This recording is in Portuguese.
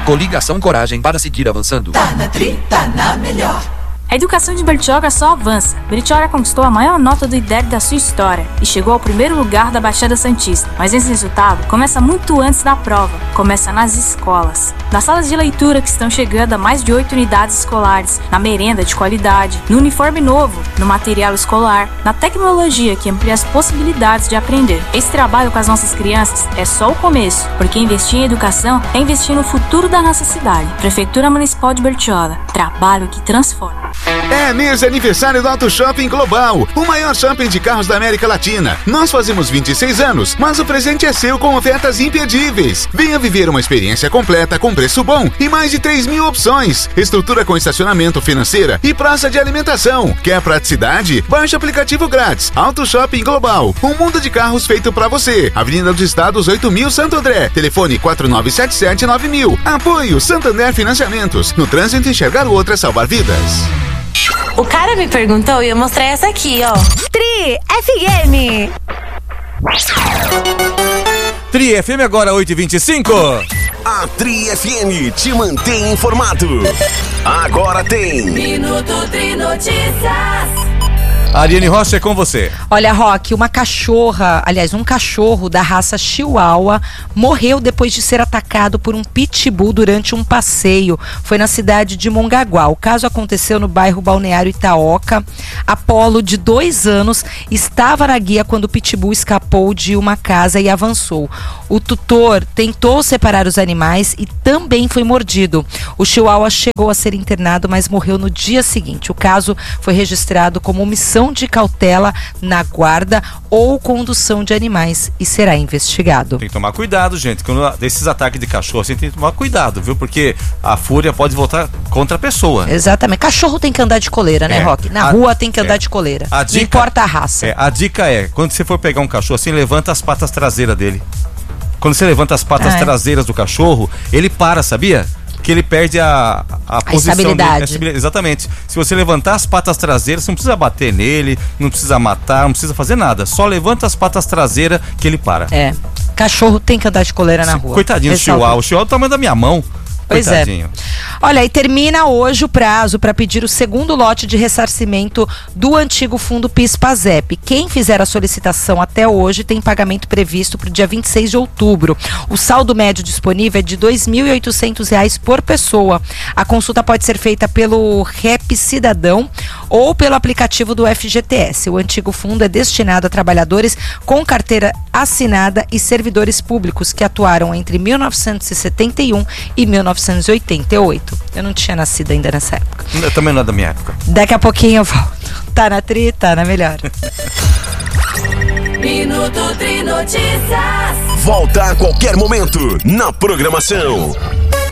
Coligação Coragem para seguir avançando. Tá na Tri, tá na melhor. A educação de Bertioga só avança. Bertioga conquistou a maior nota do IDEB da sua história e chegou ao primeiro lugar da Baixada Santista. Mas esse resultado começa muito antes da prova, começa nas escolas. Nas salas de leitura que estão chegando a mais de 8 unidades escolares, na merenda de qualidade, no uniforme novo, no material escolar, na tecnologia que amplia as possibilidades de aprender. Esse trabalho com as nossas crianças é só o começo, porque investir em educação é investir no futuro da nossa cidade. Prefeitura Municipal de Bertioga, trabalho que transforma. É mês de aniversário do Auto Shopping Global, o maior shopping de carros da América Latina. Nós fazemos 26 anos, mas o presente é seu com ofertas imperdíveis. Venha viver uma experiência completa com preço bom e mais de 3.000 opções. Estrutura com estacionamento, financeira e praça de alimentação. Quer praticidade? Baixe o aplicativo grátis. Auto Shopping Global, um mundo de carros feito pra você. Avenida dos Estados 8000, Santo André. Telefone 4977-9000. Apoio Santander Financiamentos. No trânsito, enxergar o outro é salvar vidas. O cara me perguntou e eu mostrei essa aqui, ó. Tri FM. Tri FM agora 8h25. A Tri FM te mantém informado. Agora tem Minuto Tri Notícias. Ariane Rocha, é com você. Olha, Roque, um cachorro da raça Chihuahua morreu depois de ser atacado por um pitbull durante um passeio. Foi na cidade de Mongaguá. O caso aconteceu no bairro Balneário Itaoca. Apolo, de 2 anos, estava na guia quando o pitbull escapou de uma casa e avançou. O tutor tentou separar os animais e também foi mordido. O Chihuahua chegou a ser internado, mas morreu no dia seguinte. O caso foi registrado como omissão de cautela na guarda ou condução de animais e será investigado. Tem que tomar cuidado, gente. Quando desses ataques de cachorro, assim, tem que tomar cuidado, viu? Porque a fúria pode voltar contra a pessoa. Exatamente. Cachorro tem que andar de coleira, né, Roque? Na rua tem que andar de coleira. Não importa a raça. A dica é, quando você for pegar um cachorro assim, levanta as patas traseiras dele. Quando você levanta as patas traseiras do cachorro, ele para, sabia? Que ele perde a posição estabilidade. Dele. Exatamente. Se você levantar as patas traseiras, você não precisa bater nele, não precisa matar, não precisa fazer nada. Só levanta as patas traseiras que ele para. Cachorro tem que andar de coleira na rua. Coitadinho do Chihuahua. O Chihuahua é o tamanho da minha mão. Pois coitadinho. Olha, e termina hoje o prazo para pedir o segundo lote de ressarcimento do antigo fundo PIS/PASEP. Quem fizer a solicitação até hoje tem pagamento previsto para o dia 26 de outubro. O saldo médio disponível é de R$ 2.800 por pessoa. A consulta pode ser feita pelo Rep Cidadão ou pelo aplicativo do FGTS. O antigo fundo é destinado a trabalhadores com carteira assinada e servidores públicos que atuaram entre 1971 e 1988. Eu não tinha nascido ainda nessa época. Eu também não é da minha época. Daqui a pouquinho eu volto. Tá na Tri, tá na melhor. Minuto Tri Notícias. Volta a qualquer momento na programação.